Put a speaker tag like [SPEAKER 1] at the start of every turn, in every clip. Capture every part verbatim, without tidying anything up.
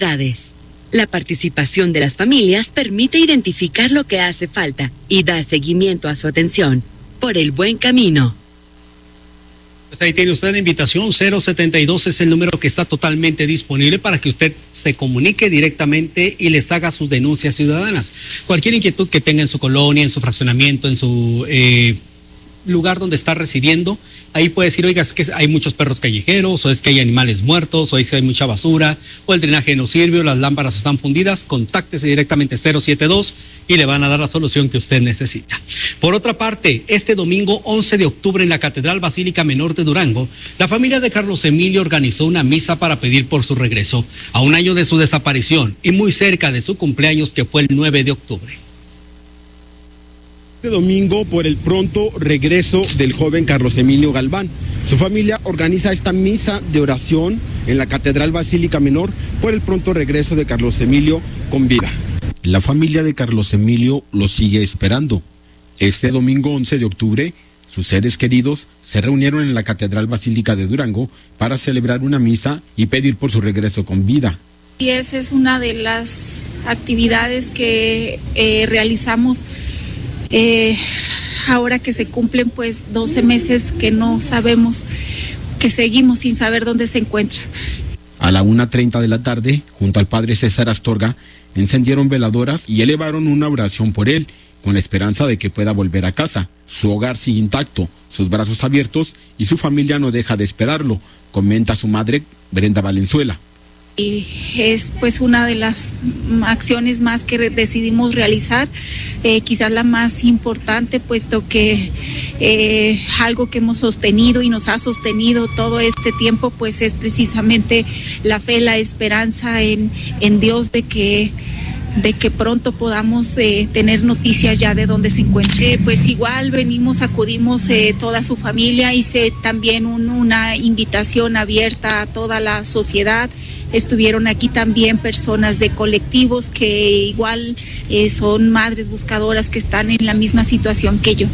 [SPEAKER 1] La participación de las familias permite identificar lo que hace falta y dar seguimiento a su atención. Por el buen camino.
[SPEAKER 2] Pues ahí tiene usted la invitación, cero setenta y dos es el número que está totalmente disponible para que usted se comunique directamente y les haga sus denuncias ciudadanas. Cualquier inquietud que tenga en su colonia, en su fraccionamiento, en su eh, lugar donde está residiendo, ahí puede decir, oiga, es que hay muchos perros callejeros, o es que hay animales muertos, o es que hay mucha basura, o el drenaje no sirve, o las lámparas están fundidas, contáctese directamente cero setenta y dos y le van a dar la solución que usted necesita. Por otra parte, este domingo once de octubre en la Catedral Basílica Menor de Durango, la familia de Carlos Emilio organizó una misa para pedir por su regreso a un año de su desaparición y muy cerca de su cumpleaños, que fue el nueve de octubre.
[SPEAKER 3] Este domingo por el pronto regreso del joven Carlos Emilio Galván. Su familia organiza esta misa de oración en la Catedral Basílica Menor por el pronto regreso de Carlos Emilio con vida.
[SPEAKER 4] La familia de Carlos Emilio lo sigue esperando. Este domingo once de octubre, sus seres queridos se reunieron en la Catedral Basílica de Durango para celebrar una misa y pedir por su regreso con vida.
[SPEAKER 5] Y esa es una de las actividades que eh, realizamos Eh, ahora que se cumplen pues doce meses que no sabemos, que seguimos sin saber dónde se encuentra.
[SPEAKER 4] A la una treinta de la tarde, junto al padre César Astorga, encendieron veladoras y elevaron una oración por él, con la esperanza de que pueda volver a casa. Su hogar sigue intacto, sus brazos abiertos y su familia no deja de esperarlo, comenta su madre, Brenda Valenzuela.
[SPEAKER 5] Y es pues una de las acciones más que decidimos realizar, eh, quizás la más importante, puesto que eh, algo que hemos sostenido y nos ha sostenido todo este tiempo, pues es precisamente la fe, la esperanza en, en Dios de que de que pronto podamos eh, tener noticias ya de dónde se encuentre. Eh, pues igual venimos, acudimos eh, toda su familia, hice también un, una invitación abierta a toda la sociedad. Estuvieron aquí también personas de colectivos que igual eh, son madres buscadoras que están en la misma situación que yo.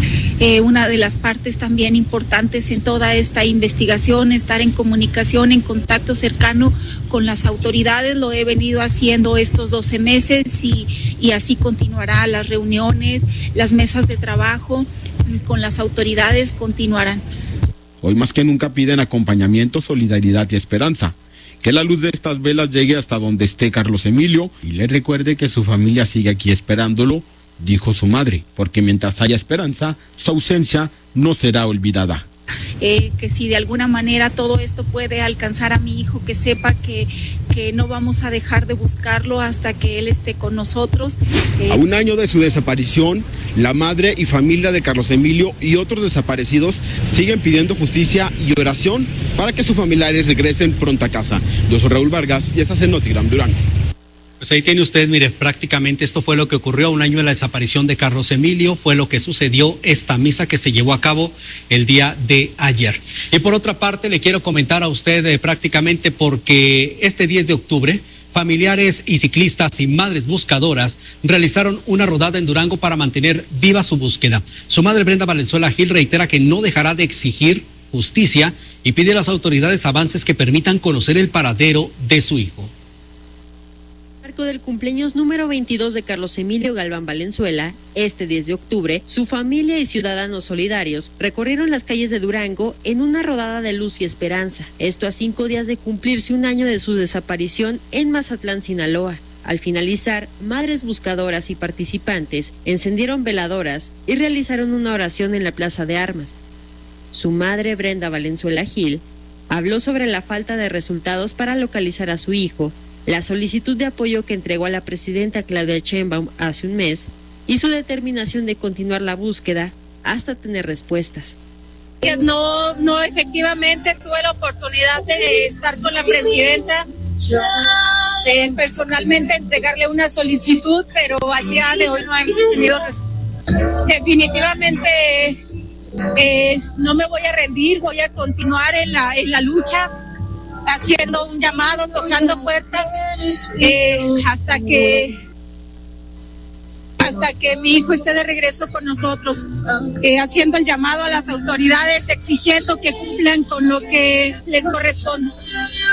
[SPEAKER 5] Eh, una de las partes también importantes en toda esta investigación, estar en comunicación, en contacto cercano con las autoridades. Lo he venido haciendo estos doce meses y, y así continuará. Las reuniones, las mesas de trabajo con las autoridades continuarán.
[SPEAKER 4] Hoy más que nunca piden acompañamiento, solidaridad y esperanza. Que la luz de estas velas llegue hasta donde esté Carlos Emilio y le recuerde que su familia sigue aquí esperándolo, dijo su madre, porque mientras haya esperanza, su ausencia no será olvidada.
[SPEAKER 5] Eh, que si de alguna manera todo esto puede alcanzar a mi hijo, que sepa que, que no vamos a dejar de buscarlo hasta que él esté con nosotros.
[SPEAKER 3] Eh... A un año de su desaparición, la madre y familia de Carlos Emilio y otros desaparecidos siguen pidiendo justicia y oración para que sus familiares regresen pronto a casa. Yo soy Raúl Vargas y estás en Notigram Durango.
[SPEAKER 2] Pues ahí tiene usted, mire, prácticamente esto fue lo que ocurrió a un año de la desaparición de Carlos Emilio, fue lo que sucedió esta misa que se llevó a cabo el día de ayer. Y por otra parte, le quiero comentar a usted eh, prácticamente porque este diez de octubre, familiares y ciclistas y madres buscadoras realizaron una rodada en Durango para mantener viva su búsqueda. Su madre Brenda Valenzuela Gil reitera que no dejará de exigir justicia y pide a las autoridades avances que permitan conocer el paradero de su hijo.
[SPEAKER 6] Del cumpleaños número veintidós de Carlos Emilio Galván Valenzuela, este diez de octubre, su familia y ciudadanos solidarios recorrieron las calles de Durango en una rodada de luz y esperanza. Esto a cinco días de cumplirse un año de su desaparición en Mazatlán, Sinaloa. Al finalizar, madres buscadoras y participantes encendieron veladoras y realizaron una oración en la Plaza de Armas. Su madre, Brenda Valenzuela Gil, habló sobre la falta de resultados para localizar a su hijo, la solicitud de apoyo que entregó a la presidenta Claudia Sheinbaum hace un mes y su determinación de continuar la búsqueda hasta tener respuestas.
[SPEAKER 7] No, no, efectivamente tuve la oportunidad de estar con la presidenta, de personalmente entregarle una solicitud, pero al día de hoy no hemos tenido respuesta. Definitivamente eh, no me voy a rendir, voy a continuar en la, en la lucha, haciendo un llamado, tocando puertas, eh, hasta que hasta que mi hijo esté de regreso con nosotros, eh, haciendo el llamado a las autoridades, exigiendo que cumplan con lo que les corresponde.